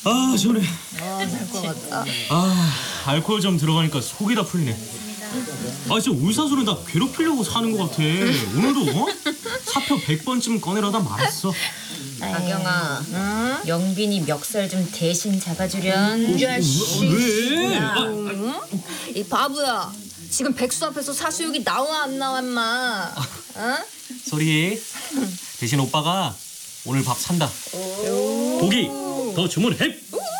아 시원해. 될 것 같다. 아 알코올 좀 들어가니까 속이 다 풀리네. 아 진짜 의사소리 나 괴롭히려고 사는 것 같아. 오늘도 사표 100번쯤 꺼내려다 말았어. 박영아, 영빈이 멱살 좀 대신 잡아주련. 이 자식. 왜? 이 바보야. 지금 백수 앞에서 사수욕이 나와 안 나와 임마. 소리. 대신 오빠가 오늘 밥 산다. 고기 더 주문해.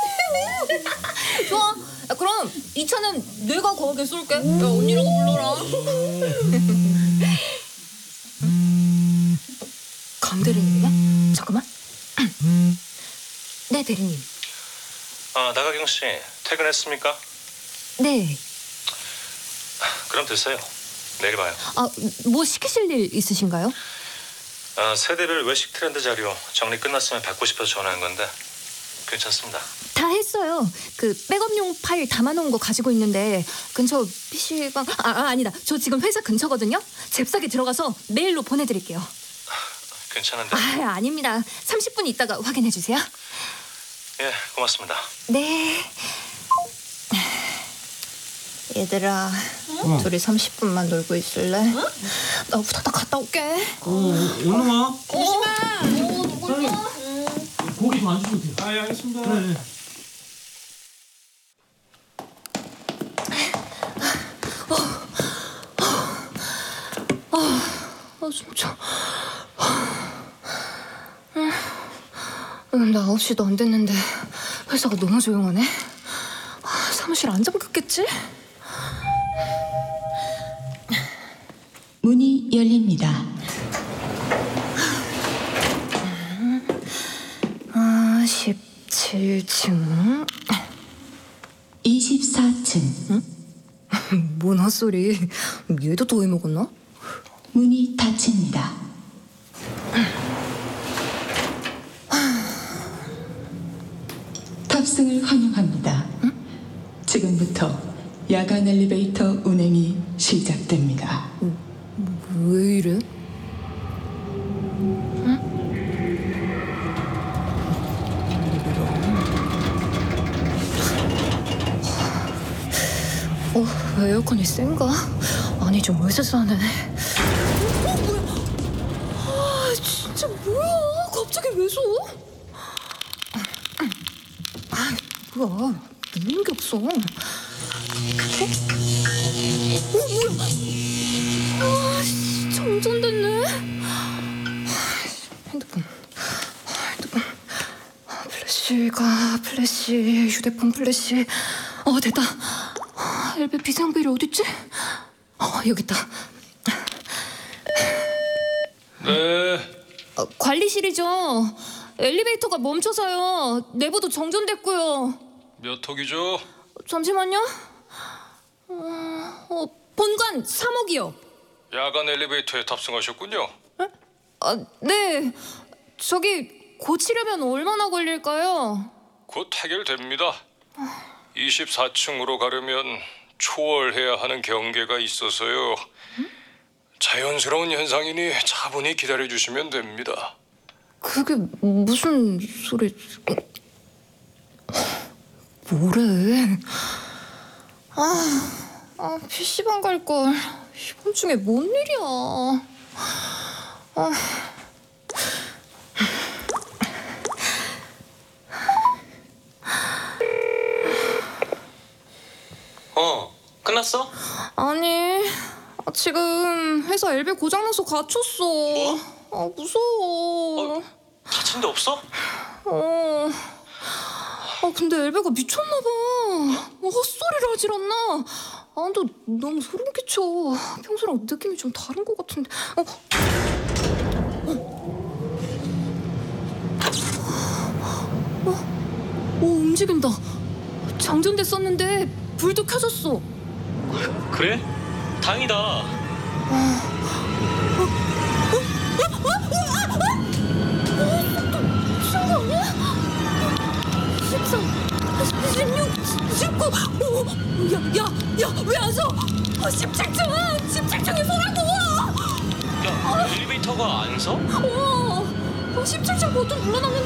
좋아. 야, 그럼 이 차는 내가 거하게 쏠게. 야, 언니라고 불러라. 강 대리님이야? 잠깐만. 네, 대리님. 아, 나가경 씨 퇴근했습니까? 네. 그럼 됐어요. 내일 봐요. 아, 뭐 시키실 일 있으신가요? 아, 세대별 외식 트렌드 자료 정리 끝났으면 받고 싶어서 전화한 건데 괜찮습니다. 다 했어요. 그 백업용 파일 담아놓은 거 가지고 있는데 근처 PC방 아니다. 저 지금 회사 근처거든요. 잽싸게 들어가서 메일로 보내드릴게요. 괜찮은데? 아닙니다. 30분 있다가 확인해 주세요. 예, 고맙습니다. 네. 얘들아, 둘이 30분만 놀고 있을래? 나 후다닥 갔다 올게. 오늘 와. 조심해. 고기 더 안 주셔도 돼요. 아, 예, 알겠습니다. 네. 진짜. 나 9시도 안 됐는데 회사가 너무 조용하네. 사무실 안 잡혔겠지? 문이 열립니다. 17층 24층. 뭔 헛소리. 얘도 더해 먹었나? 문이 닫힙니다. 탑승을 환영합니다. 지금부터 야간 엘리베이터 운행이 시작됩니다. 왜 이래? 에어컨이 센가? 아니 좀 으스스하네. 뭐야? 진짜 뭐야? 갑자기 왜 서? 뭐야? 누는 게 없어. 뭐야? 정전됐네. 핸드폰. 플래시, 휴대폰 플래시. 됐다. 엘베 비상벨이 어딨지? 여기 있다. 네. 관리실이죠. 엘리베이터가 멈춰서요. 내부도 정전됐고요. 몇 호기죠? 잠시만요. 본관 3호기요. 야간 엘리베이터에 탑승하셨군요. 네. 저기 고치려면 얼마나 걸릴까요? 곧 해결됩니다. 24층으로 가려면 초월해야 하는 경계가 있어서요. 자연스러운 현상이니 차분히 기다려주시면 됩니다. 그게 무슨 소리... 뭐래? PC방 갈걸. 이번 중에 뭔 일이야. 끝났어? 아니, 지금 회사 엘베 고장나서 갇혔어. 뭐? 무서워. 다친 데 없어? 근데 엘베가 미쳤나 봐. 헛소리를 하질 않나. 또 너무 소름 끼쳐. 평소랑 느낌이 좀 다른 것 같은데. 움직인다. 장전됐었는데 불도 켜졌어. 그래? 다행이다. 미친 거 아니야? 13, 16, 19. 야, 왜 안 서? 17층에 서라고. 야, 엘리베이터가 안 서? 17층 버튼 눌러놨는데